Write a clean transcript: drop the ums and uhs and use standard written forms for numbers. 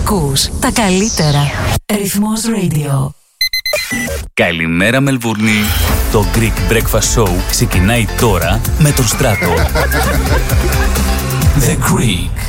Ακούς τα καλύτερα. Ρυθμός Radio. Καλημέρα Μελβούρνη. Το Greek Breakfast Show ξεκινάει τώρα με τον Στράτο. The Greek